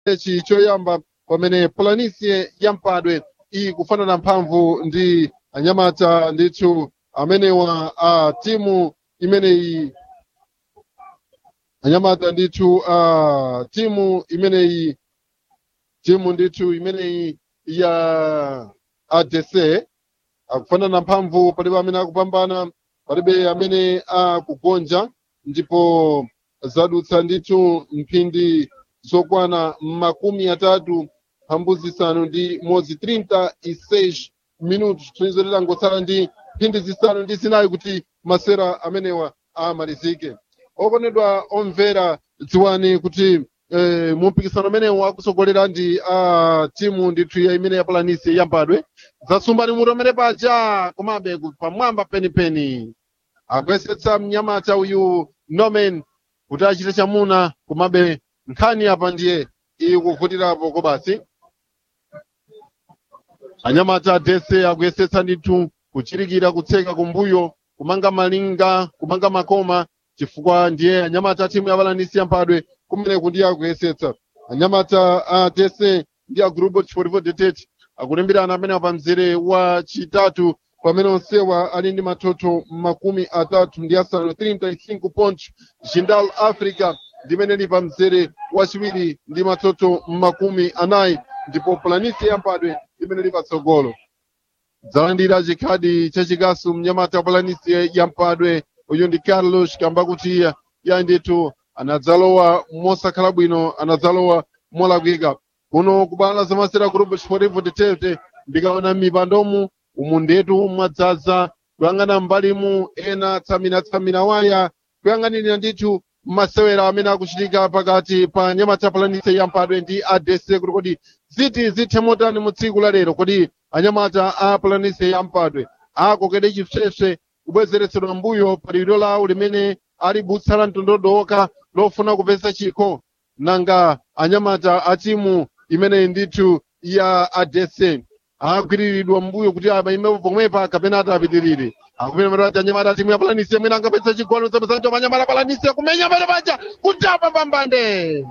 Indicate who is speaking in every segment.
Speaker 1: mechi choyamba pamene Planície yampadwe ikufanana mphamvu ndi anyamata ndithu amenewa a timu imeneyi anyamata ndithu a timu ndithu imeneyi ya ADC akufanana mphamvu, palibe amene akupambana, palibe amene akugonja, ndipo zadutsa ndithu mphindi zokwana 36 ndi modzi 36 minutos tinizolera ngotsala ndi mphindi zisanu ndi zinayi kuti masera amenewa amalizike. Okondedwa omvera, dziwani kuti mumpikisano umenewu akusogolera ndi timu ndithu ya imene ya Planície yampadwe. Zasumbani mutu amene paja komabe pamwamba penipeni akuyesetsa mnyamata uyu Norman kuti achite chamuna, komabe nkhani apa ndiye ikuvutirapo kobasi. Anyamata adese akuyesetsa ndithu kuchirikira kutseka kumbuyo, kumanga malinga, kumanga makoma, chifukwa ndiye anyamata timu ya Planície yampadwe kumene kuti akuyesetsa. Anyamata adese ndi a Grupo Desportivo de Tete akulimbirana amene pa mzere wa chitatu, pamene onsewa ali ndi matoto 35 pontos. Jindal Africa limene li pa mzere wachiwiri ndi matoto 40, ndipo Planície yampadwe limene li patsogolo. Zalandira chikhadi chachikasu mnyamata wa Planície yampadwe uyu ndi Carlos kamba kuti ndithu anadzalowa mosakhala bwino, anadzalowa molakwika. Kuno kubala zamasera Grupo Desportivo de Tete ndikaona mipandomu umu ndetu mwadzaza, kuyang'ana mbalimu ena tsamina waya, kuyang'anira ndithu masewera amene akuchitika pakati pa anyamata Planície yampadwe ndi ADC kuti kodi zithe motani mu tsiku la lero. Kodi anyamata a Planície yampadwe akokede chipsepse kubwezeretsedwa mbuyo pa liwiro lawo limene ali butsa la mtondodoka lofuna kupeza chikho, nanga anyamata a timu imene ndithu ya ADC agwiriridwa mbuyo kuti abayime pomwepa kapena atapitirire. Akupita matati anyamata timu ya Planície imene angapeza chigoli zapezanto anyamata Planície kumenya pale paja kutapa pambande.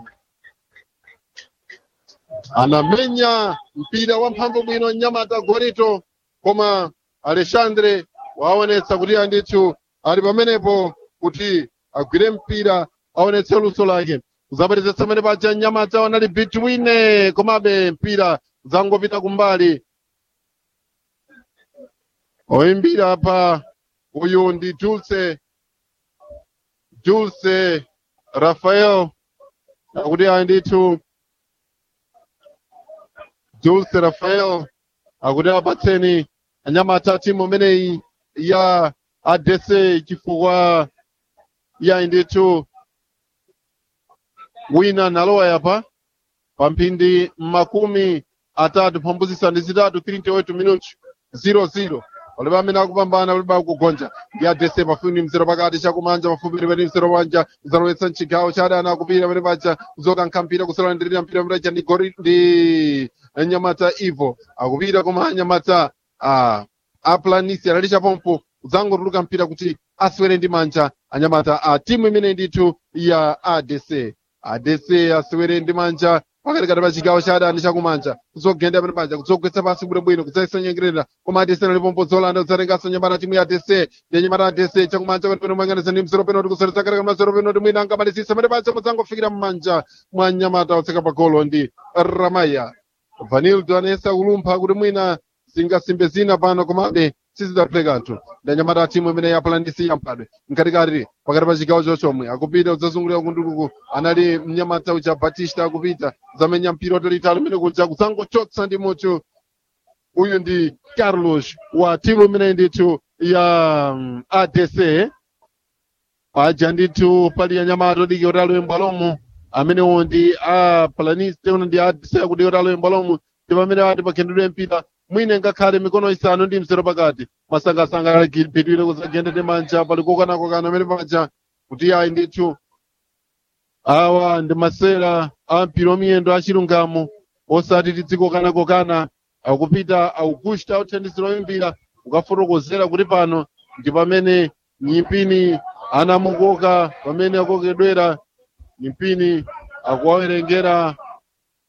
Speaker 1: Anamenya mpira wa mphamvu bwino nyamata Gorito, koma Alexandre waonetsa kuti ndithu ali pamenepo kuti agwire mpira aonetse luso lake. Zaperezetsa pamene paja nyamata wanali between, komabe mpira zangopita kumbali. Oyimbira pa uyu ndi Dulce Rafael akuti ndithu Dulce Rafael akuti apatseni anyamata timu imeneyi ya ADC chifukwa ndithu wina nalowa yapa pa mphindi 33 38 minutos 0-0. Palibe amene akupambana, palibe akugonja ndi ADC pafupi mzero pakati chakumanja pafupi pamene mzero wanja uzalowetsa mchigawo cha adani akupita pamene paja kuzokankha mpira kusalandirira mpira mreja ndi anyamata Ivo akupita, koma anyamata a Planície analicha pompo uzangotuluka mpira kuti aswere ndi manja anyamata a timu imene ndithu ya ADC aswere ndi manja pakatikati pa chigawo cha adani chakumanja kuzogenda pamene paja kuzogwetsa pasi bwinobwino kudzayisa nyengerera, koma ADC analipo zolanda kudzatenganso nyamata timu ya ADC ndi nyamata ADC chakumanja pano mayang'aniza ndi mzero penalty kusoletsa katika mzero penalty mwina angamalizisa pamene paja mudzangofikira mmanja mwa nyamata otseka pa golo ndi Ramaya. Vanildo anayesa kulumpha kuti mwina zingasimbe zina pano, komabe sizidapeka anthu ndi anyamata timu imene ya Planície yampadwe mkatikati pakati pa chigawo chochomwe akupita kudzazungulira kundukuku anali mnyamata uja Batista akupita zamenya mpira watalitali umene kuja kudzangochotsa ndi mutu. Uyu ndi Carlos wa timu imene ndithu ya ADC. Paja ndithu pali anyamata odiki otalowe mbwalomo amenewo ndi a Planície uno ndi ADC akudiki otalowe mbwalomo, ndi pamene ati pakhendedwe mpira mwine ngakhale mikono isanu ndi mzero pakati masangasanga alipitwire kuzagenda ndi manja pali kokana amene paja kuti ndithu awa ndi masera a mpira miyendo achilungamo osati tidzikokana akupita Augusta uthandiziro oyimbira ukafotokozera kuti pano ndi pamene Nyimpini anamukoka, pamene akokedwera Nyimpini akuwawerengera